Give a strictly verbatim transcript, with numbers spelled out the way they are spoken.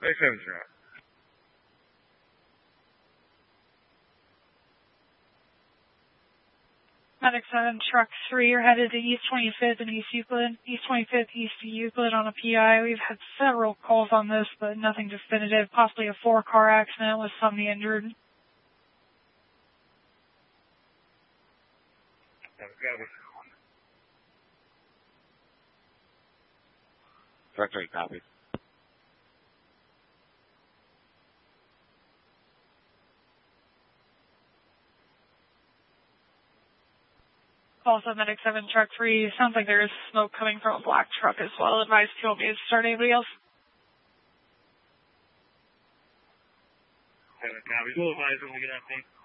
Medic seven truck. Medic seven, Truck three, you're headed to East twenty-fifth and East Euclid. East twenty-fifth, East Euclid on a P I. We've had several calls on this, but nothing definitive. Possibly a four-car accident with somebody injured. Copy. Truck three, copy. Also, Medic seven, Truck three. Sounds like there is smoke coming from a black truck as well. Advise fuel me to start. Anybody else? Copy. We'll advise when we get update.